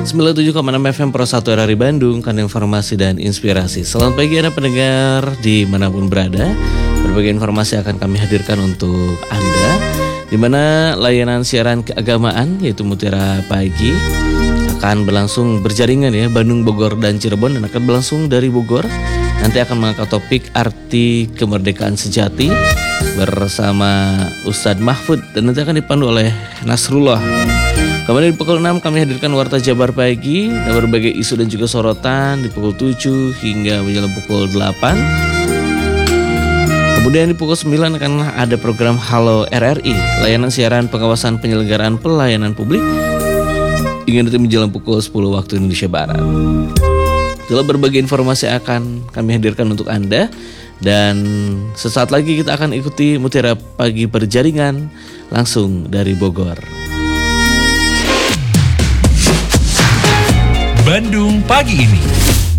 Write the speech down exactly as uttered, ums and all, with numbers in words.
sembilan puluh tujuh koma enam F M Pro satu R R I Bandung, kan informasi dan inspirasi. Selamat pagi Anda pendengar dimanapun berada. Berbagai informasi akan kami hadirkan untuk Anda, di mana layanan siaran keagamaan yaitu Mutiara Pagi akan berlangsung berjaringan ya, Bandung, Bogor, dan Cirebon, dan akan berlangsung dari Bogor. Nanti akan mengangkat topik arti kemerdekaan sejati bersama Ustadz Mahfud, dan nanti akan dipandu oleh Nasrullah. Kemudian di pukul enam kami hadirkan Warta Jabar Pagi dan berbagai isu dan juga sorotan di pukul tujuh hingga menjelang pukul delapan. Kemudian di pukul sembilan akan ada program Halo R R I, layanan siaran pengawasan penyelenggaraan pelayanan publik, hingga nanti menjelang pukul sepuluh waktu Indonesia Barat. Itulah berbagai informasi akan kami hadirkan untuk Anda. Dan sesaat lagi kita akan ikuti Mutiara Pagi berjaringan langsung dari Bogor. Bandung pagi ini.